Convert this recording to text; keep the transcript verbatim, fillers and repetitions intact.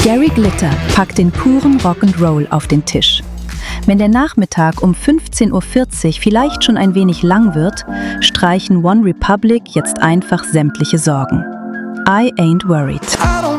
Gary Glitter packt den puren Rock'n'Roll auf den Tisch. Wenn der Nachmittag um fünfzehn Uhr vierzig vielleicht schon ein wenig lang wird, streichen One Republic jetzt einfach sämtliche Sorgen. I ain't worried.